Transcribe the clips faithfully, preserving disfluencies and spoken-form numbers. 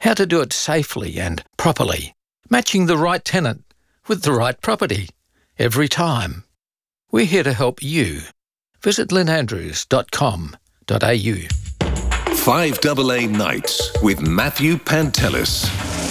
how to do it safely and properly, matching the right tenant with the right property every time. We're here to help you. Visit lynn andrews dot com dot a u. five A A Nights with Matthew Pantelis.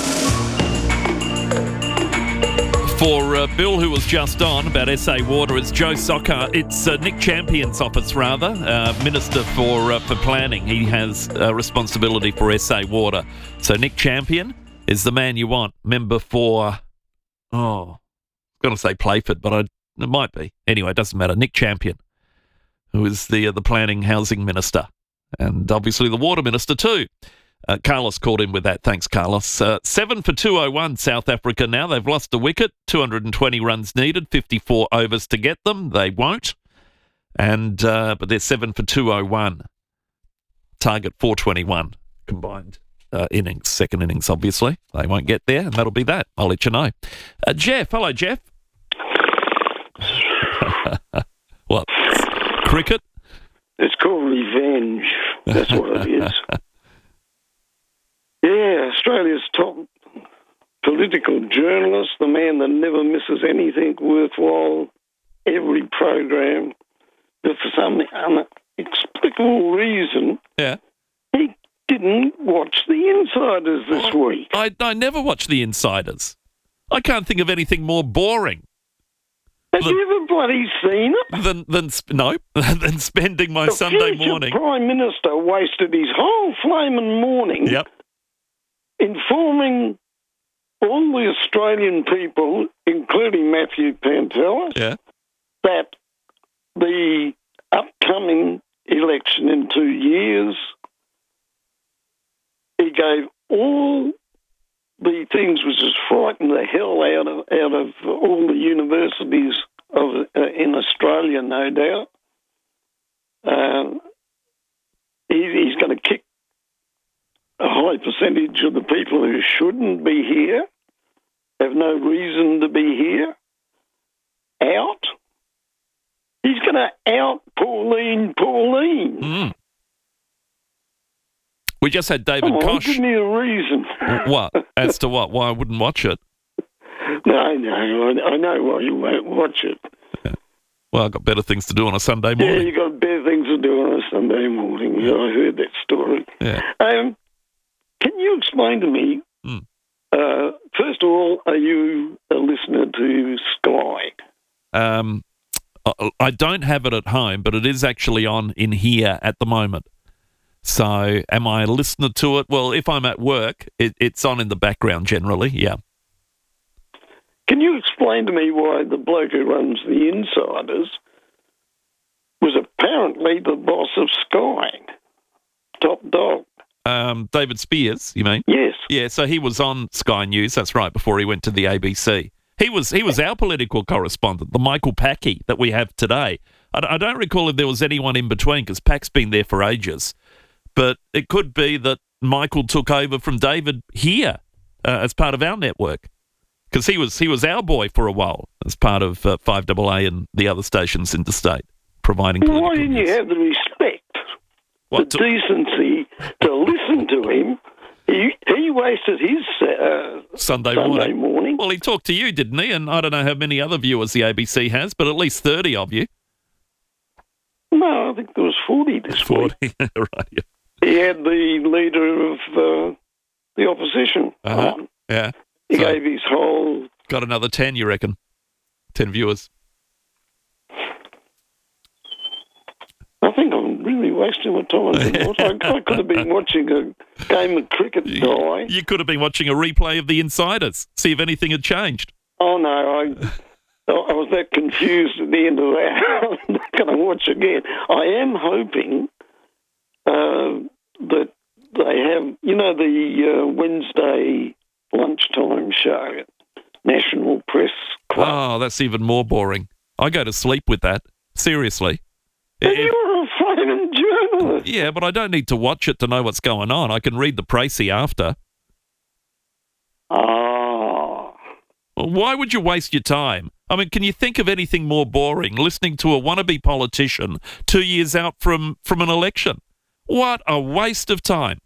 For uh, Bill, who was just on about S A Water, it's Joe Soccer. It's uh, Nick Champion's office, rather, uh, Minister for uh, for Planning. He has uh, responsibility for S A Water. So Nick Champion is the man you want. Member for, oh, I'm going to say Playford, but I, it might be. Anyway, it doesn't matter. Nick Champion, who is the uh, the Planning Housing Minister, and obviously the Water Minister too. Uh, Carlos called in with that. Thanks, Carlos. Uh, seven for two oh one, South Africa now. They've lost a wicket. two hundred twenty runs needed. fifty-four overs to get them. They won't. And uh, but they're seven for two oh one. Target four twenty-one combined uh, innings. Second innings, obviously. They won't get there, and that'll be that. I'll let you know. Uh, Jeff. Hello, Jeff. What? Cricket? It's called revenge. That's what it is. Yeah, Australia's top political journalist, the man that never misses anything worthwhile, every program, but for some inexplicable reason, yeah, he didn't watch The Insiders this oh, week. I, I never watch The Insiders. I can't think of anything more boring. Have than, you ever bloody seen it? Than, than, no, than spending my the Sunday future morning. Prime Minister wasted his whole flaming morning yep. informing all the Australian people, including Matthew Pantelis, yeah. that the upcoming election in two years, he gave all the things which has frightened the hell out of out of all the universities of uh, in Australia, no doubt. Um, he, he's going to kick a high percentage of the people who shouldn't be here, have no reason to be here, out. He's going to out Pauline Pauline. Mm. We just had David Come on, Koch. give me a reason. What? As to what? Why I wouldn't watch it? No, no, I, I know why you won't watch it. Yeah. Well, I've got better things to do on a Sunday morning. Yeah, you've got better things to do on a Sunday morning. Yeah, I heard that story. Yeah. Um, can you explain to me, mm. uh, first of all, are you a listener to Sky? Um, I don't have it at home, but it is actually on in here at the moment. So am I a listener to it? Well, if I'm at work, it, it's on in the background generally, yeah. Can you explain to me why the bloke who runs The Insiders was apparently the boss of Sky, top dog? Um, David Spears, you mean? Yes. Yeah, so he was on Sky News, that's right, before he went to the A B C. He was he was our political correspondent, the Michael Packy that we have today. I, I don't recall if there was anyone in between, because Pack's been there for ages. But it could be that Michael took over from David here uh, as part of our network, because he was he was our boy for a while as part of uh, five A A and the other stations interstate, providing well, political why didn't news. you have the respect, What, the to- decency to listen to him? He, he wasted his uh, Sunday, Sunday morning. morning. Well, he talked to you, didn't he? And I don't know how many other viewers the A B C has, but at least thirty of you. No, I think there was forty this forty, week. right, yeah. He had the leader of uh, the opposition Uh-huh. on. Yeah. He So- gave his whole... Got another ten, you reckon? ten viewers. I think I'm really wasting my time. I, I could have been watching a game of cricket die. You could have been watching a replay of The Insiders, see if anything had changed. Oh, no, I... I was that confused at the end of that. I'm not going to watch again. I am hoping uh, that they have, you know, the uh, Wednesday lunchtime show at National Press Club. Oh, that's even more boring. I go to sleep with that. Seriously. And If- you're a flaming journalist. yeah, but I don't need to watch it to know what's going on. I can read the précis after. Ah. Well, why would you waste your time? I mean, can you think of anything more boring, listening to a wannabe politician two years out from, from an election? What a waste of time.